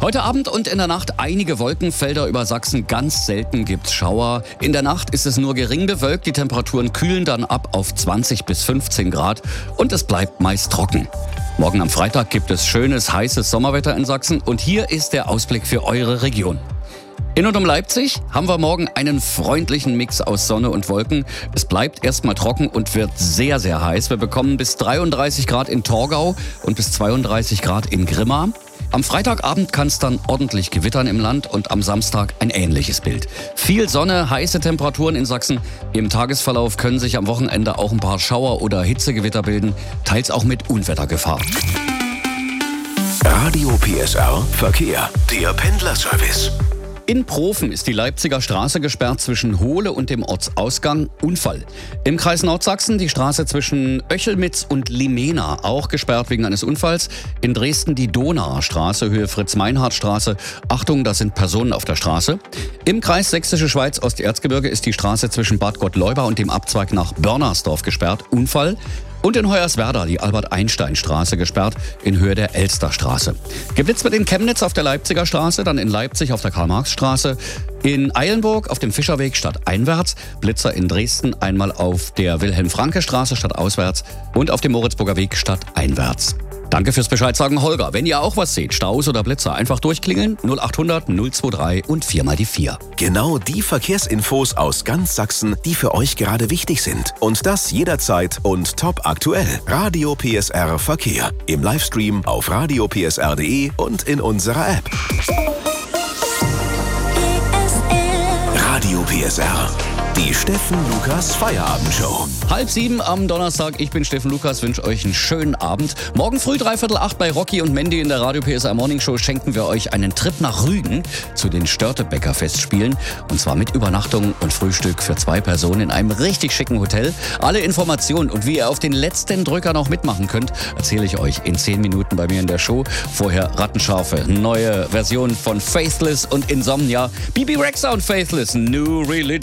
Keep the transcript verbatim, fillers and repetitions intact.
Heute Abend und in der Nacht einige Wolkenfelder über Sachsen. Ganz selten gibt's Schauer. In der Nacht ist es nur gering bewölkt. Die Temperaturen kühlen dann ab auf zwanzig bis fünfzehn Grad und es bleibt meist trocken. Morgen am Freitag gibt es schönes, heißes Sommerwetter in Sachsen und hier ist der Ausblick für eure Region. In und um Leipzig haben wir morgen einen freundlichen Mix aus Sonne und Wolken. Es bleibt erstmal trocken und wird sehr, sehr heiß. Wir bekommen bis dreiunddreißig Grad in Torgau und bis zweiunddreißig Grad in Grimma. Am Freitagabend kann es dann ordentlich gewittern im Land und am Samstag ein ähnliches Bild. Viel Sonne, heiße Temperaturen in Sachsen. Im Tagesverlauf können sich am Wochenende auch ein paar Schauer oder Hitzegewitter bilden, teils auch mit Unwettergefahr. Radio P S R Verkehr, der Pendlerservice. In Profen ist die Leipziger Straße gesperrt zwischen Hohle und dem Ortsausgang. Unfall. Im Kreis Nordsachsen die Straße zwischen Öchelmitz und Limena, auch gesperrt wegen eines Unfalls. In Dresden die Donauer Straße, Höhe Fritz-Meinhardt-Straße. Achtung, da sind Personen auf der Straße. Im Kreis Sächsische Schweiz Osterzgebirge ist die Straße zwischen Bad Gottleuba und dem Abzweig nach Börnersdorf gesperrt. Unfall. Und in Hoyerswerda die Albert-Einstein-Straße gesperrt in Höhe der Elsterstraße. Geblitzt wird in Chemnitz auf der Leipziger Straße, dann in Leipzig auf der Karl-Marx-Straße, in Eilenburg auf dem Fischerweg stadteinwärts, Blitzer in Dresden einmal auf der Wilhelm-Franke-Straße stadtauswärts und auf dem Moritzburger Weg stadteinwärts. Danke fürs Bescheid sagen, Holger. Wenn ihr auch was seht, Staus oder Blitzer, einfach durchklingeln null achthundert null drei und vier mal die vier. Genau die Verkehrsinfos aus ganz Sachsen, die für euch gerade wichtig sind. Und das jederzeit und top aktuell. Radio P S R Verkehr. Im Livestream auf radio p s r punkt d e und in unserer App. Radio P S R. Die Steffen Lukas Feierabendshow. Halb sieben am Donnerstag. Ich bin Steffen Lukas, wünsche euch einen schönen Abend. Morgen früh dreiviertel acht bei Rocky und Mandy in der Radio P S R Morning Show schenken wir euch einen Trip nach Rügen zu den Störtebecker Festspielen. Und zwar mit Übernachtung und Frühstück für zwei Personen in einem richtig schicken Hotel. Alle Informationen und wie ihr auf den letzten Drücker noch mitmachen könnt, erzähle ich euch in zehn Minuten bei mir in der Show. Vorher rattenscharfe neue Versionen von Faithless und Insomnia. Bibi Rexha und Faithless, New Religion.